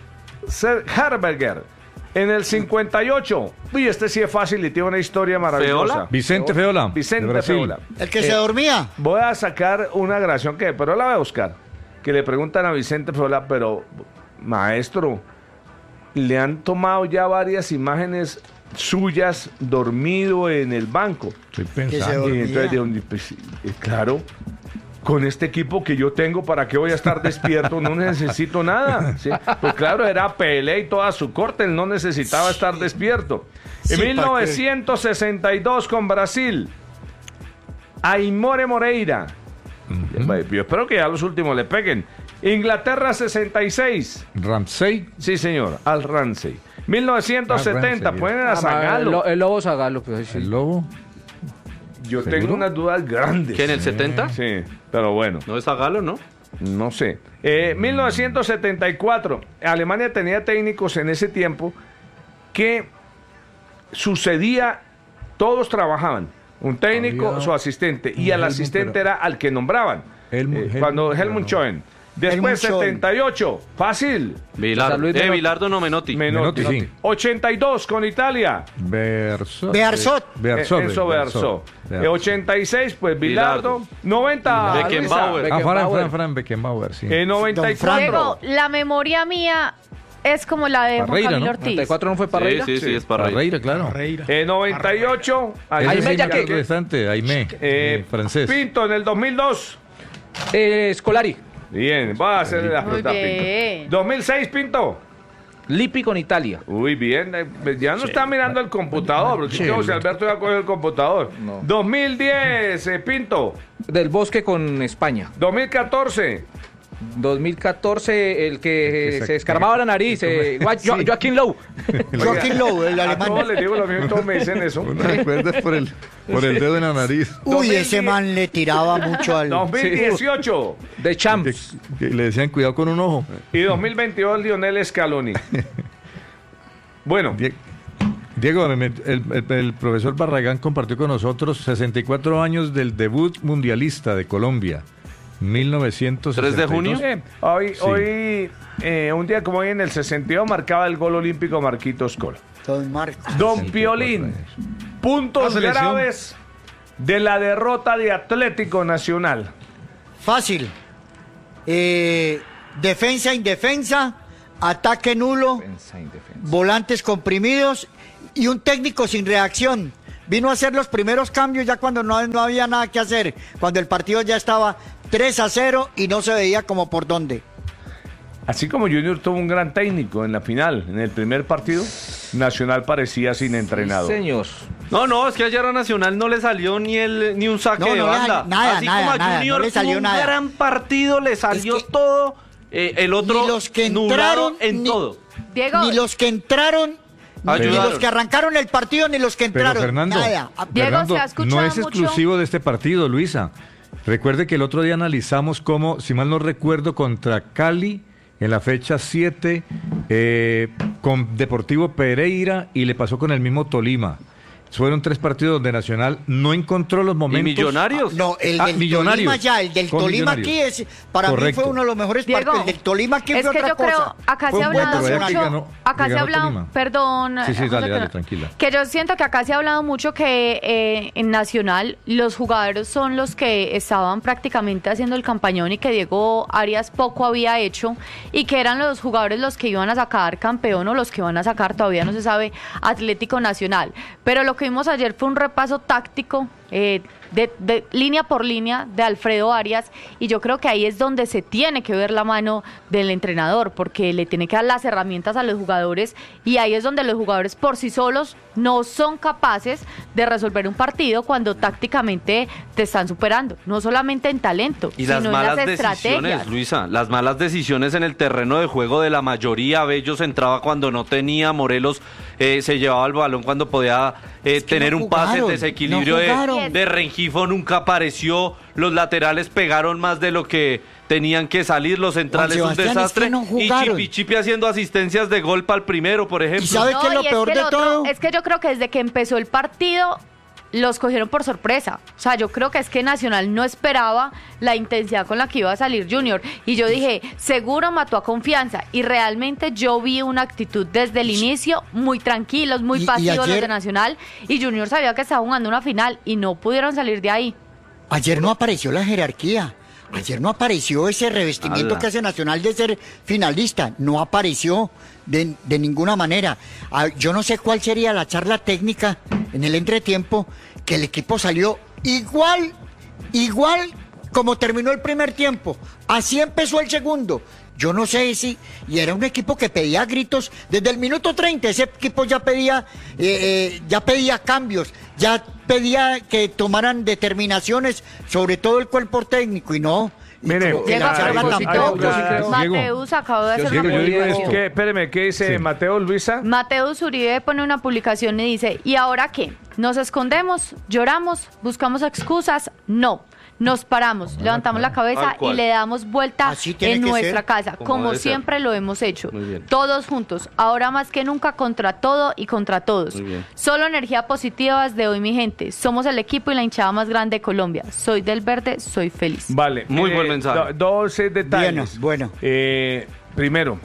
Speaker 2: Herberger. En el 58, uy, este sí es fácil y tiene una historia maravillosa.
Speaker 5: ¿Feola?
Speaker 3: Vicente Feola.
Speaker 2: Vicente
Speaker 3: de Brasil.
Speaker 2: Feola.
Speaker 8: el que se dormía.
Speaker 2: Voy a sacar una grabación pero la voy a buscar. Que le preguntan a Vicente Feola, pero maestro, le han tomado ya varias imágenes suyas dormido en el banco.
Speaker 3: Estoy
Speaker 8: Que se
Speaker 3: pensando.
Speaker 2: Y
Speaker 8: dormía.
Speaker 2: entonces, ¿de dónde? Pues, claro, con este equipo que yo tengo, ¿para qué voy a estar despierto? No necesito nada. ¿sí? Pues claro, era Pelé y toda su corte, él no necesitaba estar despierto.
Speaker 8: Sí,
Speaker 2: En
Speaker 8: ¿para qué?
Speaker 2: 1962 con Brasil, Aimore Moreira. Yo espero que ya los últimos le peguen. Inglaterra 66.
Speaker 3: Ramsey.
Speaker 2: Sí, señor, Al Ramsey. 1970,
Speaker 3: Ramsey,
Speaker 2: ponen a Zagallo.
Speaker 7: El Lobo Zagallo, pues sí.
Speaker 3: El Lobo.
Speaker 2: Yo
Speaker 3: ¿seguro?
Speaker 2: tengo unas dudas grandes.
Speaker 5: ¿Qué, en el 70?
Speaker 2: Sí, pero bueno.
Speaker 5: No es Zagalo, ¿no?
Speaker 2: No sé. 1974. Alemania tenía técnicos en ese tiempo que sucedía, todos trabajaban. Un técnico,
Speaker 3: Había
Speaker 2: su asistente. Y
Speaker 3: un
Speaker 2: al
Speaker 3: Helmut,
Speaker 2: asistente
Speaker 3: pero-
Speaker 2: era al que nombraban.
Speaker 3: Helmut,
Speaker 2: Cuando
Speaker 3: Helmut,
Speaker 2: Helmut
Speaker 3: pero no.
Speaker 2: Schoen. Después
Speaker 8: Helmut Schoen.
Speaker 2: 78. Fácil.
Speaker 5: Bilardo.
Speaker 7: San Luis Menotti.
Speaker 5: Bilardo no Menotti.
Speaker 2: Menotti.
Speaker 3: sí.
Speaker 2: 82 con Italia.
Speaker 3: Bearzot.
Speaker 8: Bearzot.
Speaker 2: Enzo Bearzot. 86, pues Bilardo.
Speaker 5: Bilardo.
Speaker 2: 90.
Speaker 5: Beckenbauer.
Speaker 2: Luisa.
Speaker 3: Fran Beckenbauer, sí.
Speaker 2: 94.
Speaker 1: Diego, la memoria mía es como la de Juan
Speaker 3: Parreira,
Speaker 1: Camilo
Speaker 3: ¿no?
Speaker 1: Ortiz.
Speaker 7: 94 no fue
Speaker 5: Sí,
Speaker 7: Parreira.
Speaker 5: sí, es Parreira.
Speaker 3: Parreira, claro.
Speaker 6: Parreira.
Speaker 2: 98.
Speaker 3: Ese
Speaker 7: Aimé,
Speaker 3: es el
Speaker 7: ya que-
Speaker 3: restante, Aimé, francés.
Speaker 2: Pinto en el 2002.
Speaker 7: Scolari.
Speaker 2: Bien, voy a hacer la
Speaker 1: Muy
Speaker 2: fruta
Speaker 1: bien.
Speaker 2: Pinto. 2006, Pinto.
Speaker 7: Lippi con Italia.
Speaker 2: Uy, bien. Ya no está mirando el computador. Porque si Alberto ya cogió el computador.
Speaker 7: No.
Speaker 2: 2010, Pinto.
Speaker 7: Del Bosque con España.
Speaker 2: 2014.
Speaker 7: 2014, el que
Speaker 3: El que
Speaker 7: se escarbaba la nariz. Joaquín Lowe.
Speaker 8: Joaquín Lowe, el
Speaker 2: A todos
Speaker 8: alemán.
Speaker 2: les digo lo mismo, todos me dicen eso.
Speaker 3: Uno recuerda por el dedo en la nariz.
Speaker 8: Uy, ese man le tiraba mucho al...
Speaker 2: 2018
Speaker 7: De Champs.
Speaker 3: Que le decían cuidado con un ojo.
Speaker 2: y 2022, Lionel Scaloni. Bueno,
Speaker 3: Diego, el profesor Barragán compartió con nosotros 64 años del debut mundialista de Colombia, 1962.
Speaker 5: 3 de junio.
Speaker 2: hoy,
Speaker 3: Sí.
Speaker 2: un día como hoy en el 62 marcaba el gol olímpico Marquitos Cola.
Speaker 8: Don Marcos.
Speaker 2: Don
Speaker 3: 64
Speaker 2: Piolín,
Speaker 3: años.
Speaker 2: puntos
Speaker 6: La selección.
Speaker 2: graves de la derrota de Atlético Nacional.
Speaker 8: Fácil. Defensa, indefensa, ataque nulo, volantes comprimidos y un técnico sin reacción. Vino a hacer los primeros cambios ya cuando no había nada que hacer, cuando el partido ya estaba 3-0 y no se veía como por dónde.
Speaker 2: Así como Junior tuvo un gran técnico en la final, en el primer partido, Nacional parecía sin entrenador.
Speaker 7: Señor.
Speaker 5: No, es que ayer a Nacional no le salió ni un saque
Speaker 8: No,
Speaker 5: de
Speaker 8: no le
Speaker 5: banda.
Speaker 8: salió nada,
Speaker 5: Así
Speaker 8: nada,
Speaker 5: como a
Speaker 8: nada,
Speaker 5: Junior
Speaker 8: no le salió
Speaker 5: tuvo un
Speaker 8: nada.
Speaker 5: gran partido, le salió
Speaker 8: Es que
Speaker 5: todo. El otro
Speaker 8: ni los que
Speaker 5: nublado
Speaker 8: entraron,
Speaker 5: en
Speaker 8: ni-
Speaker 5: todo.
Speaker 1: Diego,
Speaker 8: Ni los que entraron, ni
Speaker 5: Ayudaron.
Speaker 8: los que arrancaron el partido, ni los que
Speaker 3: Pero
Speaker 8: entraron.
Speaker 3: Fernando,
Speaker 8: Nada.
Speaker 1: Diego,
Speaker 3: Fernando,
Speaker 1: se ha escuchado
Speaker 3: no es
Speaker 1: mucho-
Speaker 3: exclusivo de este partido, Luisa. Recuerde que el otro día analizamos cómo, si mal no recuerdo, contra Cali en la fecha 7 con Deportivo Pereira y le pasó con el mismo Tolima. Fueron 3 partidos donde Nacional no encontró los momentos.
Speaker 5: ¿Y Millonarios?
Speaker 8: No, el del Tolima ya, el del Tolima aquí es, para mí fue uno de los mejores partidos. El del Tolima aquí fue otra cosa.
Speaker 1: Creo, acá se ha hablado mucho, acá se ha hablado, perdón.
Speaker 3: Sí, dale, tranquila.
Speaker 1: Que yo siento que acá se ha hablado mucho que en Nacional los jugadores son los que estaban prácticamente haciendo el campañón y que Diego Arias poco había hecho y que eran los jugadores los que iban a sacar campeón o los que van a sacar, todavía no se sabe, Atlético Nacional. Pero lo que vimos ayer fue un repaso táctico de línea por línea de Alfredo Arias, y yo creo que ahí es donde se tiene que ver la mano del entrenador, porque le tiene que dar las herramientas a los jugadores, y ahí es donde los jugadores por sí solos no son capaces de resolver un partido cuando tácticamente te están superando, no solamente en talento,
Speaker 5: y
Speaker 1: sino
Speaker 5: las
Speaker 1: en
Speaker 5: malas
Speaker 1: las
Speaker 5: decisiones,
Speaker 1: estrategias.
Speaker 5: Luisa, las malas decisiones en el terreno de juego de la mayoría. Bellos entraba cuando no tenía, Morelos se llevaba el balón cuando podía tener un pase, el desequilibrio de Rengifo nunca apareció, los laterales pegaron más de lo que tenían que salir, los centrales un desastre, y Chipi haciendo asistencias de gol para el primero, por ejemplo.
Speaker 8: ¿Y sabe qué es lo peor de todo?
Speaker 1: Es que yo creo que desde que empezó el partido los cogieron por sorpresa. O sea, yo creo que es que Nacional no esperaba la intensidad con la que iba a salir Junior. Y yo dije, seguro mató a Confianza. Y realmente yo vi una actitud desde el inicio muy tranquilos, muy pasivos los de Nacional. Y Junior sabía que estaba jugando una final y no pudieron salir de ahí.
Speaker 8: Ayer no apareció la jerarquía. Ayer no apareció ese revestimiento que hace Nacional de ser finalista. No apareció de ninguna manera. Yo no sé cuál sería la charla técnica en el entretiempo, que el equipo salió igual como terminó el primer tiempo. Así empezó el segundo. Yo no sé si... Y era un equipo que pedía gritos. Desde el minuto 30 ese equipo ya pedía cambios, ya pedía que tomaran determinaciones, sobre todo el cuerpo técnico, y no...
Speaker 2: Mire,
Speaker 1: Mateus acabó de hacer una publicación.
Speaker 2: Espéreme, ¿qué dice Mateo, Luisa?
Speaker 1: Mateus Uribe pone una publicación y dice, ¿y ahora qué? ¿Nos escondemos? ¿Lloramos? ¿Buscamos excusas? No. Nos paramos, levantamos la cabeza y le damos vuelta en nuestra casa, como siempre lo hemos hecho, todos juntos, ahora más que nunca, contra todo y contra todos. Solo energía positiva desde hoy, mi gente. Somos el equipo y la hinchada más grande de Colombia. Soy del verde, soy feliz.
Speaker 2: Vale,
Speaker 5: muy buen mensaje.
Speaker 2: Dos detalles.
Speaker 8: Bueno.
Speaker 2: Primero,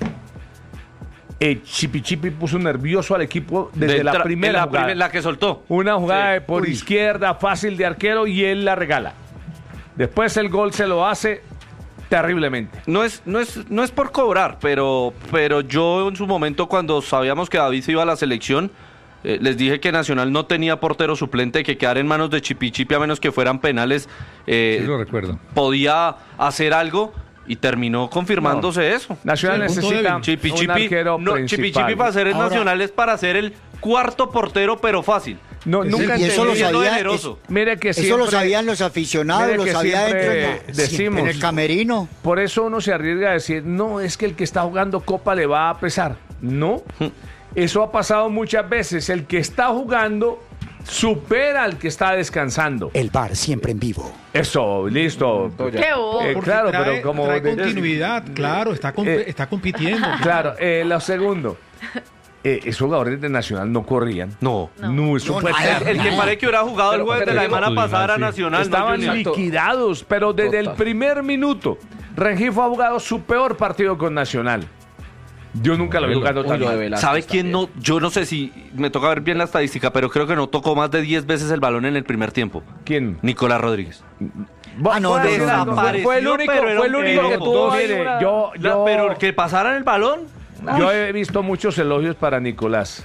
Speaker 2: Chipi puso nervioso al equipo desde la primera jugada.
Speaker 5: La que soltó.
Speaker 2: Una jugada por izquierda, fácil de arquero, y él la regala. Después el gol se lo hace terriblemente.
Speaker 5: No es por cobrar, pero yo en su momento, cuando sabíamos que David se iba a la selección, les dije que Nacional no tenía portero suplente, que quedar en manos de Chipi a menos que fueran penales.
Speaker 3: Sí, lo recuerdo.
Speaker 5: Podía hacer algo. Y terminó confirmándose eso.
Speaker 2: Nacional necesita un arquero principal.
Speaker 5: Chipi para ser Nacional es para ser el cuarto portero, pero fácil.
Speaker 2: No, nunca
Speaker 8: y eso lo sabía,
Speaker 2: mire que
Speaker 8: eso lo sabían los aficionados, lo sabía
Speaker 2: decimos,
Speaker 8: en el camerino.
Speaker 2: Por eso uno se arriesga a decir, no, es que el que está jugando Copa le va a pesar. No, eso ha pasado muchas veces. El que está jugando supera al que está descansando.
Speaker 10: El VAR siempre en vivo.
Speaker 2: Eso, listo.
Speaker 1: Qué bobo.
Speaker 2: Claro, pero como
Speaker 6: trae continuidad, claro, está compitiendo.
Speaker 2: Claro, lo segundo. Esos jugadores de Nacional no corrían.
Speaker 5: No,
Speaker 2: eso fue
Speaker 5: el que parece que hubiera jugado el jueves de la semana pasada era Nacional.
Speaker 2: Estaban liquidados, pero desde el primer minuto Rengifo ha jugado su peor partido con Nacional. Yo nunca lo vi jugando tan mal.
Speaker 5: ¿Sabe quién no? Yo no sé si me toca ver bien la estadística, pero creo que no tocó más de 10 veces el balón en el primer tiempo.
Speaker 2: ¿Quién?
Speaker 5: Nicolás Rodríguez.
Speaker 8: No.
Speaker 7: Fue el único que tuvo.
Speaker 5: Pero el que pasara el balón.
Speaker 2: Yo he visto muchos elogios para Nicolás.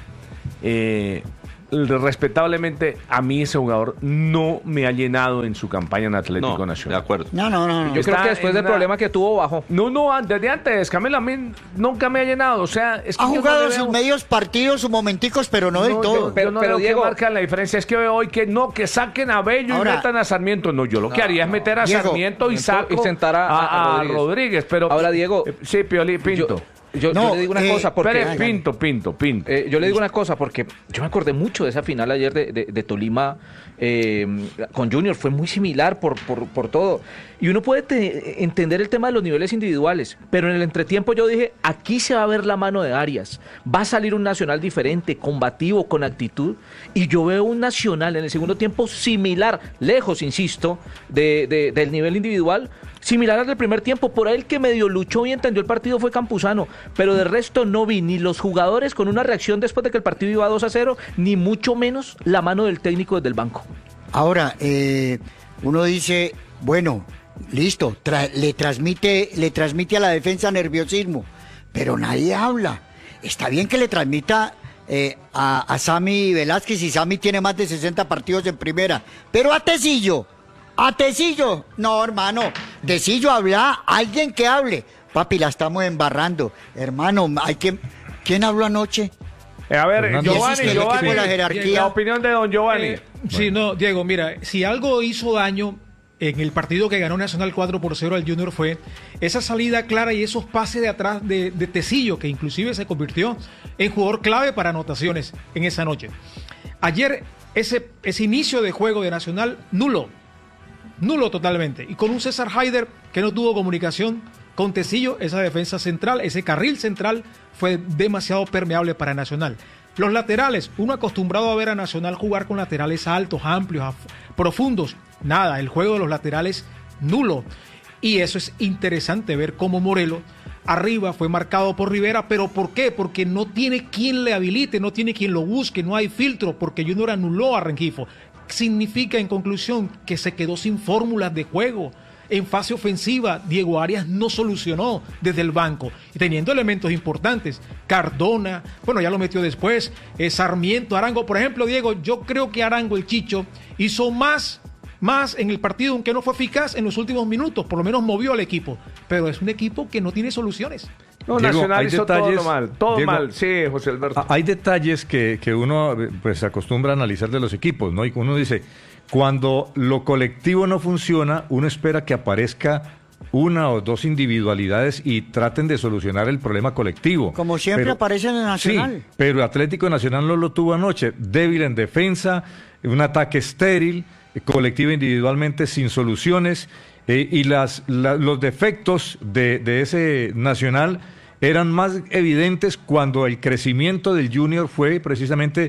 Speaker 2: Respetablemente, a mí ese jugador no me ha llenado en su campaña en Atlético Nacional.
Speaker 5: De acuerdo.
Speaker 8: No.
Speaker 7: Yo creo que después del problema que tuvo, bajó.
Speaker 2: No, desde antes, Camilo, a mí nunca me ha llenado. O sea, es que
Speaker 8: ha jugado sus medios partidos, sus momenticos, pero no del todo.
Speaker 2: Pero no Diego, que marcan la diferencia. Es que veo hoy que saquen a Bello y metan a Sarmiento. No, yo lo que haría es meter a Sarmiento y saco
Speaker 7: y sentar a
Speaker 2: Rodríguez. Pero
Speaker 7: ahora, Diego,
Speaker 2: sí, Pinto.
Speaker 7: Yo le digo una cosa porque...
Speaker 2: Pinto.
Speaker 7: Yo le digo una cosa porque yo me acordé mucho de esa final ayer de Tolima con Junior. Fue muy similar por todo. Y uno puede entender el tema de los niveles individuales, pero en el entretiempo yo dije, aquí se va a ver la mano de Arias. Va a salir un Nacional diferente, combativo, con actitud. Y yo veo un Nacional en el segundo tiempo similar, lejos, insisto, del nivel individual, similar al del primer tiempo. Por ahí el que medio luchó y entendió el partido fue Campuzano, pero de resto no vi ni los jugadores con una reacción después de que el partido iba 2-0, ni mucho menos la mano del técnico desde el banco.
Speaker 8: Ahora, uno dice, bueno, listo, le transmite a la defensa nerviosismo, pero nadie habla. Está bien que le transmita a Sammy Velázquez, y Sammy tiene más de 60 partidos en primera, pero a Tecillo, no, hermano, Tecillo habla, alguien que hable. Papi, la estamos embarrando, hermano, ¿quién habló anoche?
Speaker 2: A ver, Giovanni, la opinión de don Giovanni.
Speaker 6: Sí, no, Diego, mira, si algo hizo daño en el partido que ganó Nacional 4-0 al Junior fue esa salida clara y esos pases de atrás de Tecillo, que inclusive se convirtió en jugador clave para anotaciones en esa noche. Ayer, ese inicio de juego de Nacional, nulo totalmente. Y con un César Haider que no tuvo comunicación con Tecillo, esa defensa central, ese carril central fue demasiado permeable para Nacional. Los laterales, uno acostumbrado a ver a Nacional jugar con laterales altos, amplios, profundos. Nada, el juego de los laterales nulo. Y eso es interesante ver cómo Morelos arriba fue marcado por Rivera. ¿Pero por qué? Porque no tiene quien le habilite, no tiene quien lo busque, no hay filtro, porque Junior anuló a Rengifo. Significa, en conclusión, que se quedó sin fórmulas de juego. En fase ofensiva, Diego Arias no solucionó desde el banco, y teniendo elementos importantes, Cardona, bueno, ya lo metió después, Sarmiento, Arango, por ejemplo, Diego, yo creo que Arango, el Chicho, hizo más en el partido, aunque no fue eficaz en los últimos minutos, por lo menos movió al equipo, pero es un equipo que no tiene soluciones.
Speaker 2: No, Diego, Nacional hizo detalles, todo mal, sí, José Alberto.
Speaker 3: Hay detalles que uno pues acostumbra a analizar de los equipos, ¿no? Y uno dice, cuando lo colectivo no funciona, uno espera que aparezca una o dos individualidades y traten de solucionar el problema colectivo.
Speaker 8: Como siempre aparece en el Nacional.
Speaker 3: Sí, pero Atlético Nacional no lo tuvo anoche, débil en defensa, un ataque estéril, colectivo individualmente sin soluciones, y los defectos de ese Nacional eran más evidentes cuando el crecimiento del Junior fue precisamente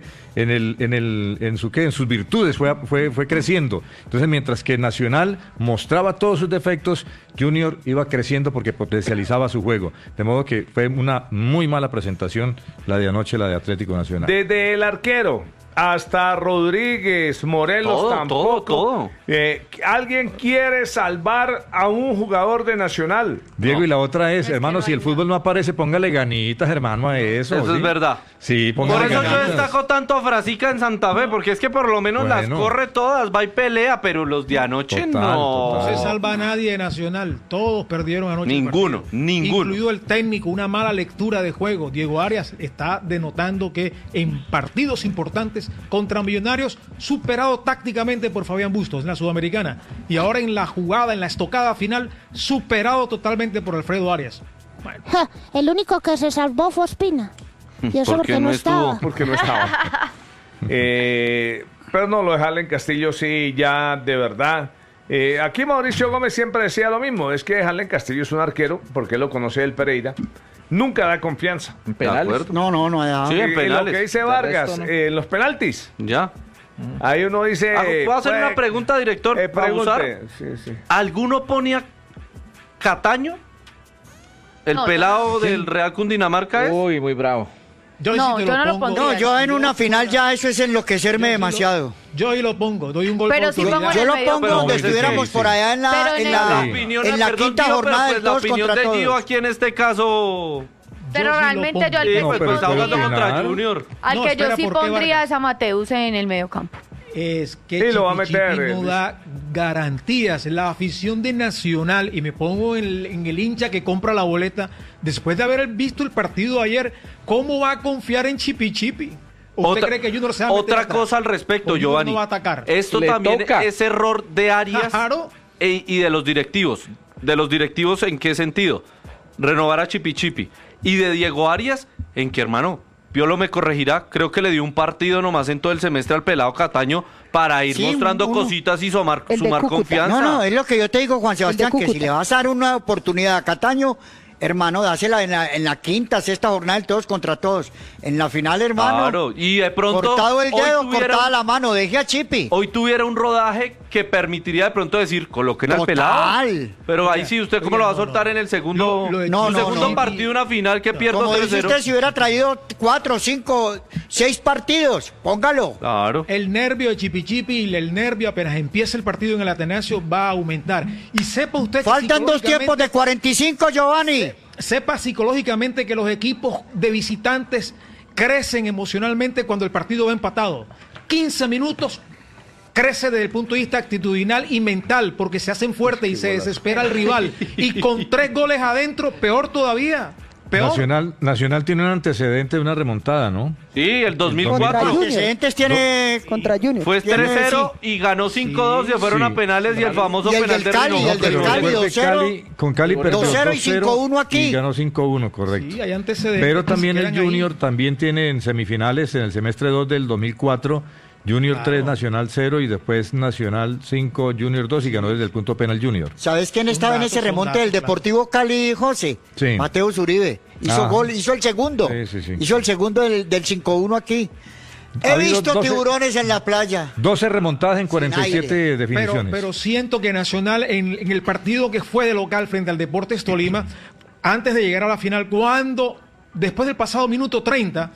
Speaker 3: en sus virtudes, fue creciendo. Entonces, mientras que Nacional mostraba todos sus defectos, Junior iba creciendo porque potencializaba su juego. De modo que fue una muy mala presentación la de anoche, la de Atlético Nacional.
Speaker 2: Desde el arquero hasta Rodríguez, Morelos tampoco.
Speaker 5: Todo.
Speaker 2: ¿Alguien quiere salvar a un jugador de Nacional?
Speaker 3: Diego, y la otra es, hermano, si el fútbol no aparece, póngale ganitas, hermano, a eso.
Speaker 5: Eso
Speaker 3: ¿sí?
Speaker 5: es verdad.
Speaker 3: Sí, póngale
Speaker 5: por eso
Speaker 3: ganitas.
Speaker 5: yo destaco tanto a Frasica en Santa Fe, porque es que por lo menos las corre todas, va y pelea, pero los de anoche no.
Speaker 6: No se salva a nadie de Nacional, todos perdieron anoche.
Speaker 5: Ninguno.
Speaker 6: Incluido el técnico, una mala lectura de juego. Diego Arias está denotando que en partidos importantes contra Millonarios, superado tácticamente por Fabián Bustos en la Sudamericana, y ahora en la jugada, en la estocada final, superado totalmente por Alfredo Arias.
Speaker 4: Bueno. El único que se salvó fue Ospina, y eso porque no estaba.
Speaker 2: Porque no estaba. Pero no, lo de Harlen Castillo sí, ya de verdad. Aquí Mauricio Gómez siempre decía lo mismo, es que Harlen Castillo es un arquero, porque él lo conoce del Pereira, nunca da confianza.
Speaker 7: ¿En penales?
Speaker 8: No ha dado.
Speaker 5: Sí, en penales.
Speaker 2: Lo que dice Vargas, en los penaltis.
Speaker 5: Ya.
Speaker 2: Ahí uno dice...
Speaker 5: ¿Puedo hacer una pregunta, director?
Speaker 2: Pregunte. Sí.
Speaker 5: ¿Alguno pone a Cataño? ¿El pelado del Real Cundinamarca es?
Speaker 7: Uy, muy bravo.
Speaker 6: Yo no lo pondría.
Speaker 8: No, yo en una final ya eso es enloquecerme demasiado.
Speaker 6: Yo ahí lo pongo, doy un gol.
Speaker 1: Pero si pongo
Speaker 8: yo lo pongo donde estuviéramos por allá en la quinta jornada del 2 contra todos.
Speaker 5: Gio aquí en este caso...
Speaker 1: Pero realmente yo al que
Speaker 5: está jugando contra Junior.
Speaker 1: Al que yo sí pondría es a Mateus en el medio campo.
Speaker 6: Es que
Speaker 2: lo va a meter,
Speaker 6: no da garantías. La afición de Nacional, y me pongo en el hincha que compra la boleta, después de haber visto el partido ayer, ¿cómo va a confiar en Chipi? ¿Usted cree que Junior se va a meter
Speaker 5: otra cosa al respecto, Giovanni?
Speaker 6: No va a atacar.
Speaker 5: Esto
Speaker 7: Le
Speaker 5: también
Speaker 7: toca.
Speaker 5: es error de Arias
Speaker 6: Claro.
Speaker 5: y de los directivos. ¿De los directivos en qué sentido? Renovar a Chipi. y de Diego Arias, en que, hermano, Piolo me corregirá, creo que le dio un partido nomás en todo el semestre al pelado Cataño para ir mostrando cositas y sumar confianza.
Speaker 8: No, es lo que yo te digo, Juan Sebastián, que si le vas a dar una oportunidad a Cataño, hermano, dásela en la quinta, sexta jornada, el todos contra todos. En la final, hermano,
Speaker 5: claro, y de pronto
Speaker 8: cortado el dedo, cortada la mano, deje a Chipi.
Speaker 5: Hoy tuviera un rodaje que permitiría de pronto decir, coloquen al pelado. Pero ahí sí, ¿usted cómo lo va a soltar en el segundo partido, una final que pierda 3-0?
Speaker 8: Como dice usted, si hubiera traído 4, 5, 6 partidos, póngalo.
Speaker 5: Claro.
Speaker 6: El nervio de Chipi y el nervio apenas empieza el partido en el Atanasio va a aumentar. Y sepa usted que
Speaker 8: faltan 2 tiempos de 45, Giovanni.
Speaker 6: Sepa psicológicamente que los equipos de visitantes crecen emocionalmente cuando el partido va empatado. 15 minutos crece desde el punto de vista actitudinal y mental, porque se hacen fuertes y se desespera el rival. Y con 3 goles adentro, peor todavía.
Speaker 3: Nacional tiene un antecedente de una remontada, ¿no?
Speaker 5: Sí, el 2004.
Speaker 8: Antecedentes tiene
Speaker 9: contra Junior.
Speaker 5: Fue 3-0 y ganó 5-2, se fueron a penales y el famoso penal de
Speaker 8: Cali, el del Cali, 2-0.
Speaker 3: Con Cali perdió
Speaker 8: 2-0 y 5-1 aquí.
Speaker 3: Y ganó 5-1, correcto.
Speaker 6: Sí, hay antecedentes.
Speaker 3: Pero también el Junior también tiene en semifinales, en el semestre 2 del 2004, Junior 3, Nacional 0 y después Nacional 5, Junior 2 y ganó desde el punto penal Junior.
Speaker 8: ¿Sabes quién estaba en ese remonte del Deportivo Cali, José?
Speaker 3: Sí.
Speaker 8: Mateus Uribe. Hizo gol, hizo el segundo.
Speaker 3: Sí.
Speaker 8: Hizo el segundo del 5-1 aquí. He visto tiburones en la playa.
Speaker 3: 12 remontadas en 47 definiciones.
Speaker 6: Pero siento que Nacional en el partido que fue de local frente al Deportes Tolima, antes de llegar a la final, después del pasado minuto 30,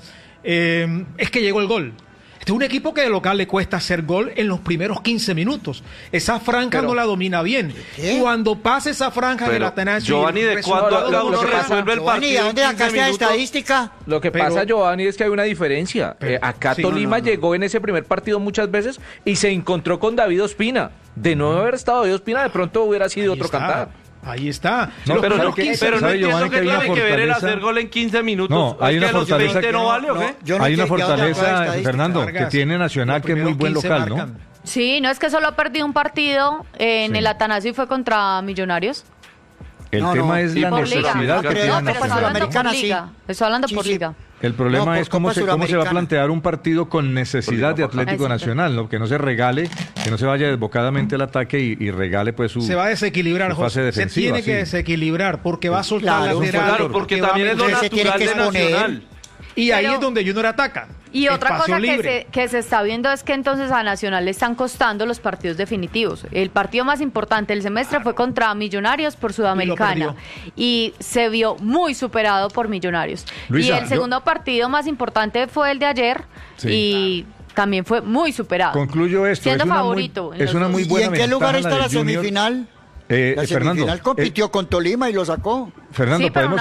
Speaker 6: es que llegó el gol. Este es un equipo que de local le cuesta hacer gol en los primeros 15 minutos. Esa franja no la domina bien. Cuando pasa esa franja del Atanasio...
Speaker 5: Giovanni, ¿de cuándo uno resuelve el partido?
Speaker 8: ¿Dónde sacaste la estadística?
Speaker 7: Lo que pasa, Giovanni, es que hay una diferencia. Acá Tolima llegó en ese primer partido muchas veces y se encontró con David Ospina. De no haber estado David Ospina, de pronto hubiera sido otro cantar.
Speaker 6: Ahí está.
Speaker 5: No, pero no entiendo que tiene que ver el hacer gol en 15 minutos.
Speaker 3: No, hay una fortaleza
Speaker 5: que no vale, ¿o qué?
Speaker 3: Hay una fortaleza, Fernando, que tiene Nacional, que es muy buen local, ¿no?
Speaker 1: Sí, no es que solo ha perdido un partido en el Atanasio y fue contra Millonarios.
Speaker 3: El tema es la necesidad que tiene
Speaker 1: Nacional. Estoy hablando por liga.
Speaker 3: El problema es cómo se va a plantear un partido con necesidad de Atlético Nacional, ¿no? Que no se regale, que no se vaya desbocadamente al ataque y regale pues su...
Speaker 6: Se va a desequilibrar, José.
Speaker 3: Defensiva,
Speaker 6: se tiene que desequilibrar porque va a soltar lateral.
Speaker 5: Claro, porque también es lo natural de Nacional.
Speaker 6: Y ahí es donde Junior ataca.
Speaker 1: Y otra cosa que se está viendo es que entonces a Nacional le están costando los partidos definitivos. El partido más importante del semestre fue contra Millonarios por Sudamericana y se vio muy superado por Millonarios. Luisa, y el segundo partido más importante fue el de ayer y también fue muy superado.
Speaker 3: Concluyo esto.
Speaker 1: Siendo favorito.
Speaker 3: Es una muy buena.
Speaker 8: ¿Y en qué lugar está la semifinal? La semifinal compitió con Tolima y lo sacó.
Speaker 3: Fernando, podemos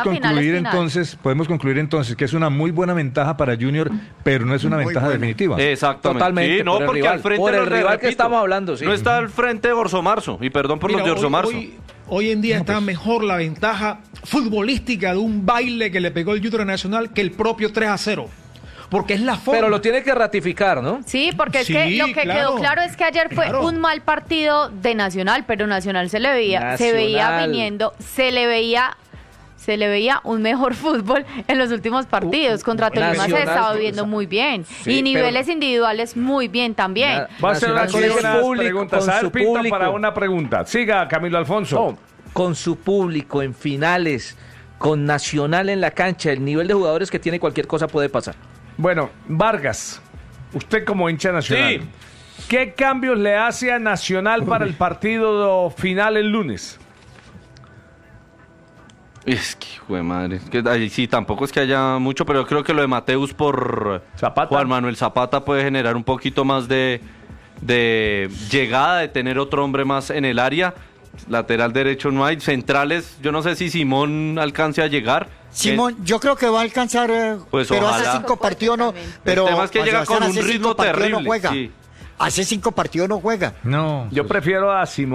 Speaker 3: concluir entonces que es una muy buena ventaja para Junior, pero no es una ventaja definitiva.
Speaker 5: Exactamente.
Speaker 7: Totalmente.
Speaker 5: Sí, no, porque al frente
Speaker 7: por el rival que estamos hablando,
Speaker 5: no está al frente de Orso Marzo, y perdón por los de Orso Marzo.
Speaker 6: Hoy en día está mejor la ventaja futbolística de un baile que le pegó el Junior Nacional que el propio 3-0. Porque es la forma.
Speaker 7: Pero lo tiene que ratificar, ¿no?
Speaker 1: Sí, porque es que lo que quedó claro es que ayer fue un mal partido de Nacional, pero Nacional se le veía viniendo, se le veía un mejor fútbol en los últimos partidos. Contra Tolima se estaba viendo muy bien. Y niveles individuales muy bien también.
Speaker 2: Va a ser una preguntas. A ver, Pinto, para una pregunta. Siga, Camilo Alfonso.
Speaker 7: No, con su público en finales, con Nacional en la cancha, el nivel de jugadores que tiene, cualquier cosa puede pasar.
Speaker 2: Bueno, Vargas, usted como hincha Nacional, ¿qué cambios le hace a Nacional para el partido final el lunes?
Speaker 5: Es que, hijo de madre, sí, tampoco es que haya mucho, pero creo que lo de Mateus por Juan Manuel Zapata puede generar un poquito más de llegada, de tener otro hombre más en el área. Lateral derecho no hay, centrales, yo no sé si Simón alcance a llegar.
Speaker 8: Simón, yo creo que va a alcanzar,
Speaker 5: pues
Speaker 8: pero
Speaker 5: ojalá.
Speaker 8: hace 5 partidos no. Pero
Speaker 5: el tema es que llega con un ritmo terrible.
Speaker 8: Hace 5 partidos no juega.
Speaker 3: No.
Speaker 2: Yo prefiero a Simón.